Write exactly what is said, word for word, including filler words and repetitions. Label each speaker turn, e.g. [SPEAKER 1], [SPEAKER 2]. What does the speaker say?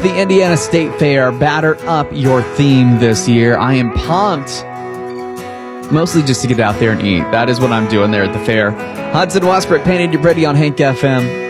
[SPEAKER 1] the Indiana State Fair. Batter up your theme this year. I am pumped. Mostly just to get out there and eat. That is what I'm doing there at the fair. Hudson Westbrook, Painted Your Pretty on Hank F M.